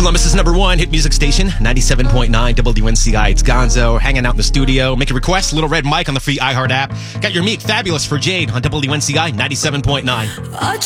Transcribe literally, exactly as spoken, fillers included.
Columbus's number one hit music station, ninety-seven point nine W N C I. It's Gonzo, hanging out in the studio. Make a request, Little Red Mike on the free iHeart app. Got your meet Fabulous for Jade on W N C I ninety-seven point nine.